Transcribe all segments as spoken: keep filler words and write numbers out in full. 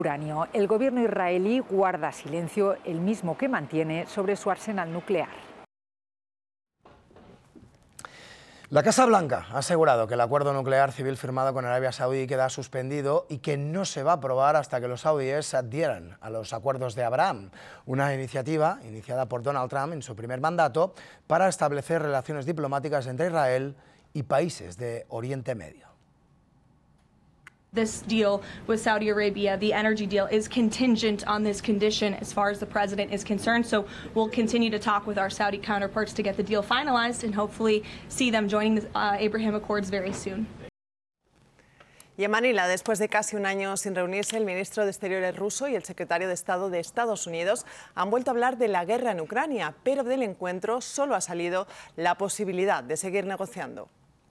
Uranio. El gobierno israelí guarda silencio, el mismo que mantiene sobre su arsenal nuclear. La Casa Blanca ha asegurado que el acuerdo nuclear civil firmado con Arabia Saudí queda suspendido y que no se va a aprobar hasta que los saudíes se adhieran a los acuerdos de Abraham, una iniciativa iniciada por Donald Trump en su primer mandato para establecer relaciones diplomáticas entre Israel y países de Oriente Medio. This deal with Saudi Arabia, the energy deal, is contingent on this condition as far as the president is concerned. So we'll continue to talk with our Saudi counterparts to get the deal finalized and hopefully see them joining the uh, Abraham Accords very soon. Y en Manila, después de casi un año sin reunirse, el ministro de Exteriores ruso y el secretario de Estado de Estados Unidos han vuelto a hablar de la guerra en Ucrania, pero del encuentro solo ha salido la posibilidad de seguir negociando.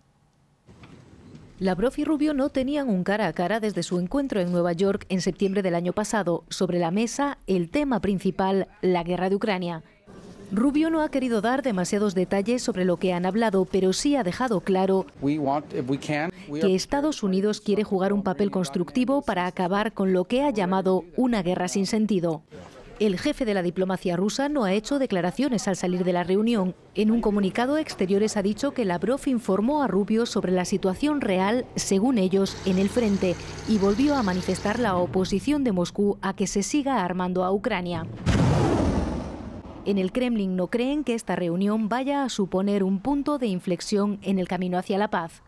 Lavrov y Rubio no tenían un cara a cara desde su encuentro en Nueva York en septiembre del año pasado. Sobre la mesa, el tema principal, la guerra de Ucrania. Rubio no ha querido dar demasiados detalles sobre lo que han hablado, pero sí ha dejado claro que Estados Unidos quiere jugar un papel constructivo para acabar con lo que ha llamado una guerra sin sentido. El jefe de la diplomacia rusa no ha hecho declaraciones al salir de la reunión. En un comunicado, Exteriores ha dicho que Lavrov informó a Rubio sobre la situación real, según ellos, en el frente, y volvió a manifestar la oposición de Moscú a que se siga armando a Ucrania. En el Kremlin no creen que esta reunión vaya a suponer un punto de inflexión en el camino hacia la paz.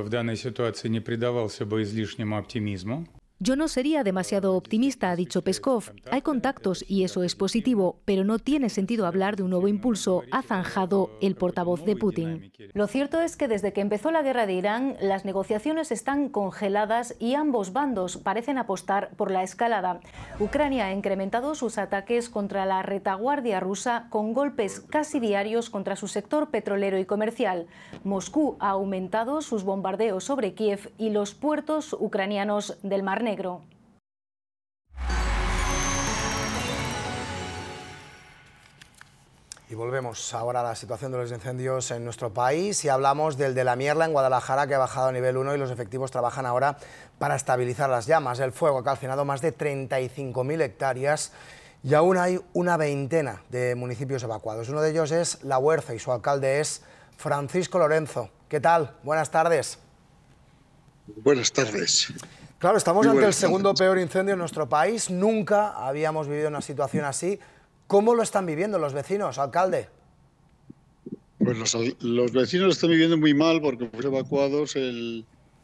Yo no sería demasiado optimista, ha dicho Peskov. Hay contactos y eso es positivo, pero no tiene sentido hablar de un nuevo impulso, ha zanjado el portavoz de Putin. Lo cierto es que desde que empezó la guerra de Irán, las negociaciones están congeladas y ambos bandos parecen apostar por la escalada. Ucrania ha incrementado sus ataques contra la retaguardia rusa con golpes casi diarios contra su sector petrolero y comercial. Moscú ha aumentado sus bombardeos sobre Kiev y los puertos ucranianos del Mar Negro. Negro. Y volvemos ahora a la situación de los incendios en nuestro país y hablamos del de la Mierla en Guadalajara, que ha bajado a nivel uno y los efectivos trabajan ahora para estabilizar las llamas. El fuego ha calcinado más de treinta y cinco mil hectáreas y aún hay una veintena de municipios evacuados. Uno de ellos es La Huerza y su alcalde es Francisco Lorenzo. ¿Qué tal? Buenas tardes. Buenas tardes. Claro, estamos ante el segundo peor incendio en nuestro país. Nunca habíamos vivido una situación así. ¿Cómo lo están viviendo los vecinos, alcalde? Pues los, los vecinos lo están viviendo muy mal porque fueron evacuados el...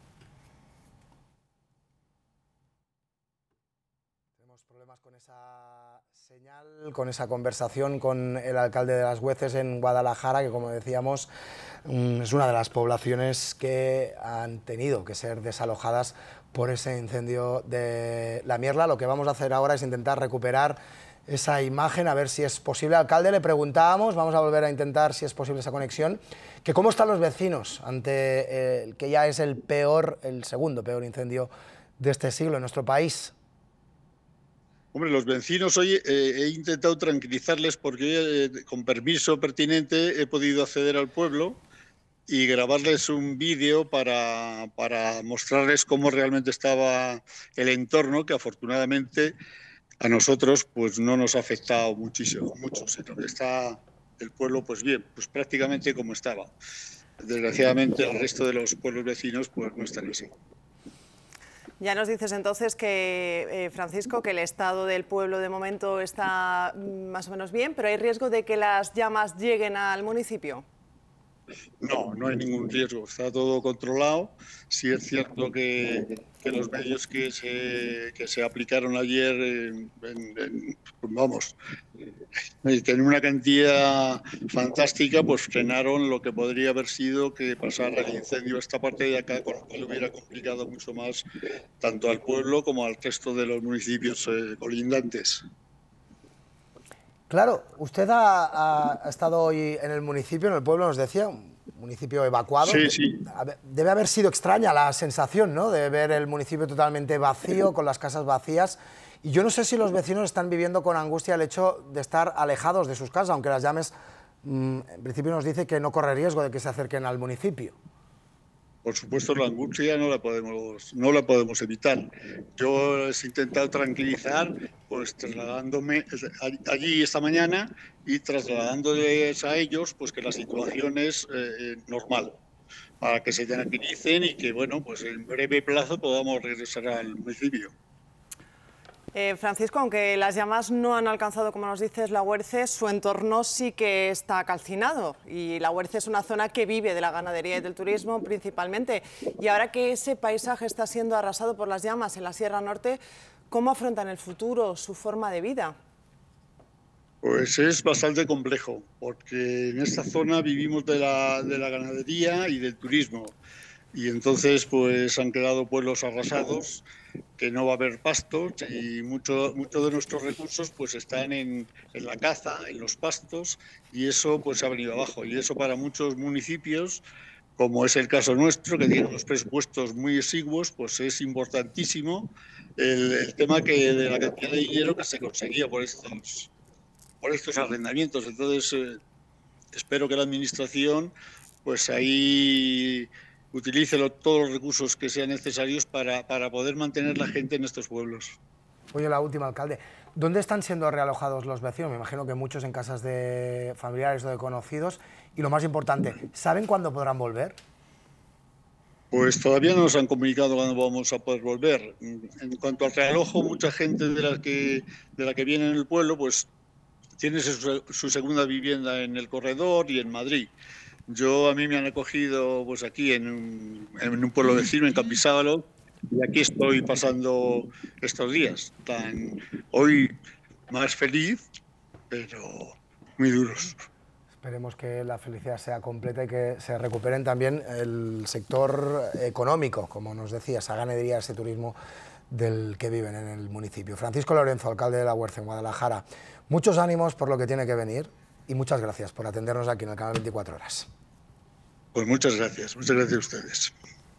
Tenemos problemas con esa señal, con esa conversación con el alcalde de Las Hueces en Guadalajara, que como decíamos es una de las poblaciones que han tenido que ser desalojadas por ese incendio de La Mierla. Lo que vamos a hacer ahora es intentar recuperar esa imagen, a ver si es posible. Alcalde, le preguntábamos, vamos a volver a intentar si es posible esa conexión, que cómo están los vecinos ante el que ya es el peor, el segundo peor incendio de este siglo en nuestro país. Hombre, los vecinos hoy eh, he intentado tranquilizarles porque eh, con permiso pertinente he podido acceder al pueblo y grabarles un vídeo para, para mostrarles cómo realmente estaba el entorno, que afortunadamente a nosotros pues no nos ha afectado muchísimo, mucho, sino que está el pueblo pues bien, pues prácticamente como estaba. Desgraciadamente el resto de los pueblos vecinos pues no están así. Ya nos dices entonces que, eh, Francisco, que el estado del pueblo de momento está más o menos bien, pero ¿hay riesgo de que las llamas lleguen al municipio? No, no hay ningún riesgo, está todo controlado. Sí es cierto que, que los medios que se, que se aplicaron ayer, en, en, en, vamos, en una cantidad fantástica, pues frenaron lo que podría haber sido que pasara el incendio a esta parte de acá, con lo cual hubiera complicado mucho más tanto al pueblo como al resto de los municipios eh, colindantes. Claro, usted ha, ha estado hoy en el municipio, en el pueblo, nos decía, un municipio evacuado. Sí, sí. Debe haber sido extraña la sensación, ¿no?, de ver el municipio totalmente vacío, con las casas vacías. Y yo no sé si los vecinos están viviendo con angustia el hecho de estar alejados de sus casas, aunque las llamas, mmm, en principio nos dice que no corre riesgo de que se acerquen al municipio. por supuesto la angustia no la podemos, no la podemos evitar. Yo les he intentado tranquilizar, pues trasladándome allí esta mañana y trasladándoles a ellos pues que la situación es eh, normal, para que se tranquilicen y que, bueno, pues en breve plazo podamos regresar al municipio. Eh, Francisco, aunque las llamas no han alcanzado, como nos dices, la Huerce, su entorno sí que está calcinado y la Huerce es una zona que vive de la ganadería y del turismo principalmente. Y ahora que ese paisaje está siendo arrasado por las llamas en la Sierra Norte, ¿cómo afrontan el futuro, su forma de vida? Pues es bastante complejo, porque en esta zona vivimos de la, de la ganadería y del turismo. Y entonces pues han quedado pueblos arrasados, que no va a haber pastos y muchos mucho de nuestros recursos pues están en, en la caza, en los pastos, y eso pues ha venido abajo. Y eso para muchos municipios, como es el caso nuestro, que tiene unos presupuestos muy exiguos, pues es importantísimo el, el tema que de la cantidad de dinero que se conseguía por estos, por estos arrendamientos. Entonces eh, espero que la administración pues ahí utilice lo, todos los recursos que sean necesarios para, para poder mantener la gente en estos pueblos. Oye, la última, alcalde. ¿Dónde están siendo realojados los vecinos? Me imagino que muchos en casas de familiares o de conocidos. Y lo más importante, ¿saben cuándo podrán volver? Pues todavía no nos han comunicado cuándo vamos a poder volver. En cuanto al realojo, mucha gente de la que, de la que viene en el pueblo pues tiene su, su segunda vivienda en el corredor y en Madrid. Yo, a mí me han acogido pues aquí en un, en un pueblo vecino, en Campisábalo, y aquí estoy pasando estos días. Tan, hoy más feliz, pero muy duros. Esperemos que la felicidad sea completa y que se recuperen también el sector económico, como nos decía, esa ganadería, ese turismo del que viven en el municipio. Francisco Lorenzo, alcalde de La Huerce, en Guadalajara. Muchos ánimos por lo que tiene que venir y muchas gracias por atendernos aquí en el canal veinticuatro horas. Pues muchas gracias, muchas gracias a ustedes.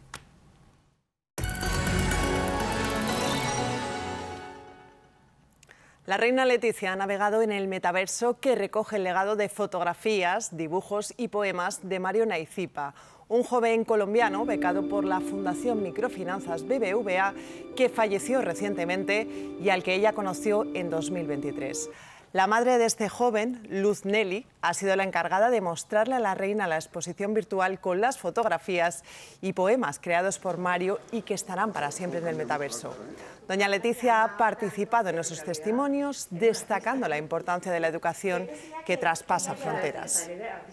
La reina Letizia ha navegado en el metaverso que recoge el legado de fotografías, dibujos y poemas de Mario Naicipa, un joven colombiano becado por la Fundación Microfinanzas B B V A que falleció recientemente y al que ella conoció en dos mil veintitrés. La madre de este joven, Luz Nelly, ha sido la encargada de mostrarle a la reina la exposición virtual con las fotografías y poemas creados por Mario y que estarán para siempre en el metaverso. Doña Leticia ha participado en esos testimonios, destacando la importancia de la educación que traspasa fronteras.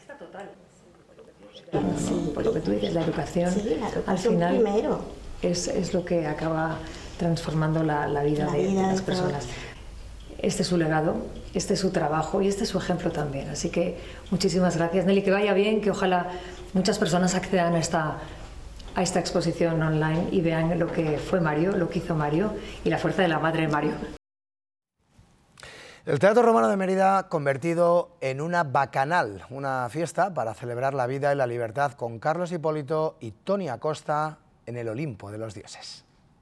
Sí, por lo que tú dices, la educación, sí, la educación al final primero. Es, es lo que acaba transformando la, la vida, la de, vida de las personas. Este es su legado, este es su trabajo y este es su ejemplo también. Así que muchísimas gracias, Nelly, que vaya bien, que ojalá muchas personas accedan a esta, a esta exposición online y vean lo que fue Mario, lo que hizo Mario y la fuerza de la madre de Mario. El Teatro Romano de Mérida convertido en una bacanal, una fiesta para celebrar la vida y la libertad con Carlos Hipólito y Toni Acosta en el Olimpo de los dioses.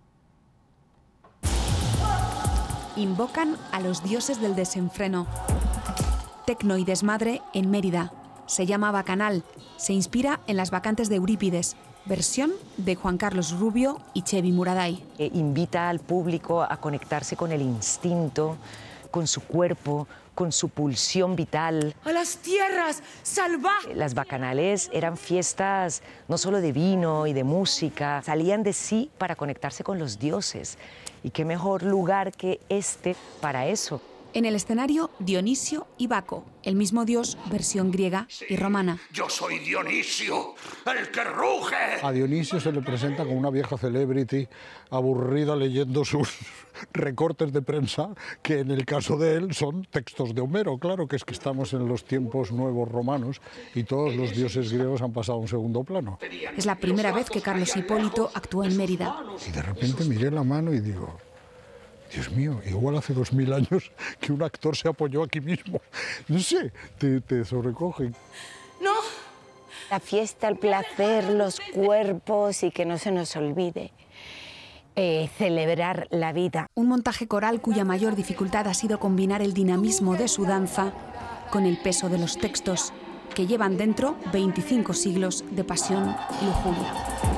Invocan a los dioses del desenfreno. Tecno y desmadre en Mérida. Se llama Bacanal. Se inspira en las Bacantes de Eurípides, versión de Juan Carlos Rubio y Chevy Muraday. Eh, invita al público a conectarse con el instinto, con su cuerpo, con su pulsión vital. ¡A las tierras salvajes! Las bacanales eran fiestas no solo de vino y de música, salían de sí para conectarse con los dioses. Y qué mejor lugar que este para eso. En el escenario, Dionisio y Baco, el mismo dios, versión griega sí, y romana. Yo soy Dionisio, el que ruge. A Dionisio se le presenta como una vieja celebrity aburrida leyendo sus recortes de prensa, que en el caso de él son textos de Homero. Claro que es que estamos en los tiempos nuevos romanos y todos los dioses griegos han pasado a un segundo plano. Es la primera vez que Carlos Hipólito actúa en Mérida. Y de repente miré la mano y digo, Dios mío, igual hace dos mil años que un actor se apoyó aquí mismo. No sé, te, te sobrecoge. No. La fiesta, el placer, los cuerpos y que no se nos olvide eh, celebrar la vida. Un montaje coral cuya mayor dificultad ha sido combinar el dinamismo de su danza con el peso de los textos que llevan dentro veinticinco siglos de pasión y lujuria.